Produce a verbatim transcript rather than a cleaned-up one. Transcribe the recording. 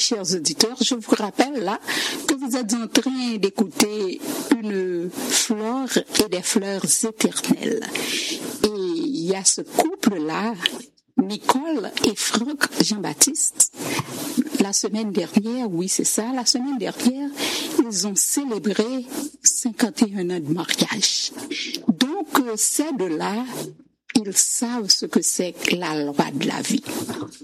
chers auditeurs, je vous rappelle là que vous êtes en train d'écouter une fleur et des fleurs éternelles. Et il y a ce couple-là, Nicole et Franck Jean-Baptiste. La semaine dernière, oui c'est ça, la semaine dernière, ils ont célébré cinquante et un ans de mariage. Donc ces deux-là, ils savent ce que c'est que la loi de la vie.